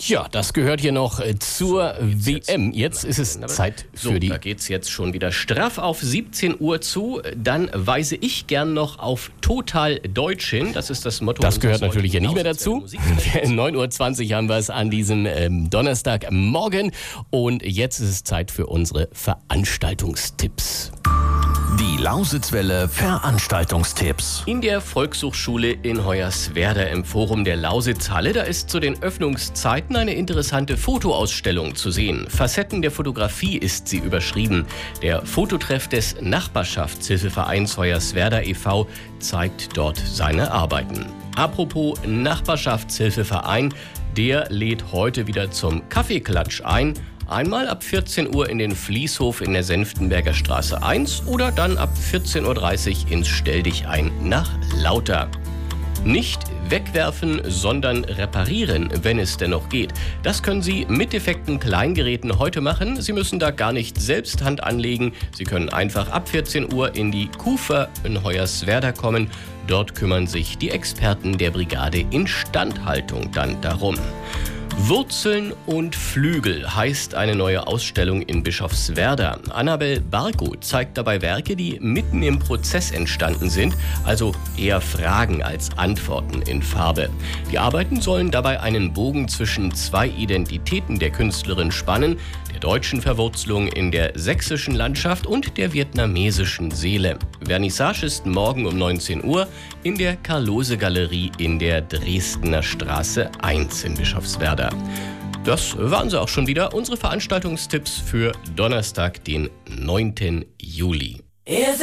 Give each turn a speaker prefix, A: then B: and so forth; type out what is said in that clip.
A: Ja, das gehört hier noch zur WM. Jetzt ist es Zeit für die...
B: Da geht's jetzt schon wieder straff auf 17 Uhr zu. Dann weise ich gern noch auf Total Deutsch hin. Das ist das Motto.
A: Das gehört natürlich hier nicht mehr dazu. 9.20 Uhr haben wir es an diesem Donnerstagmorgen. Und jetzt ist es Zeit für unsere Veranstaltungstipps.
C: Die Lausitzwelle Veranstaltungstipps.
B: In der Volkshochschule in Hoyerswerda im Forum der Lausitzhalle, da ist zu den Öffnungszeiten eine interessante Fotoausstellung zu sehen. Facetten der Fotografie ist sie überschrieben. Der Fototreff des Nachbarschaftshilfevereins Hoyerswerda e.V. zeigt dort seine Arbeiten. Apropos Nachbarschaftshilfeverein, der lädt heute wieder zum Kaffeeklatsch ein. Einmal ab 14 Uhr in den Fließhof in der Senftenberger Straße 1 oder dann ab 14.30 Uhr ins Stelldichein nach Lauter. Nicht wegwerfen, sondern reparieren, wenn es denn noch geht. Das können Sie mit defekten Kleingeräten heute machen. Sie müssen da gar nicht selbst Hand anlegen. Sie können einfach ab 14 Uhr in die Kufer in Hoyerswerda kommen. Dort kümmern sich die Experten der Brigade Instandhaltung dann darum. Wurzeln und Flügel heißt eine neue Ausstellung in Bischofswerda. Annabel Barko zeigt dabei Werke, die mitten im Prozess entstanden sind, also eher Fragen als Antworten in Farbe. Die Arbeiten sollen dabei einen Bogen zwischen zwei Identitäten der Künstlerin spannen, der deutschen Verwurzelung in der sächsischen Landschaft und der vietnamesischen Seele. Vernissage ist morgen um 19 Uhr in der Karl-Lose-Galerie in der Dresdner Straße 1 in Bischofswerda. Das waren sie auch schon wieder, unsere Veranstaltungstipps für Donnerstag, den 9. Juli.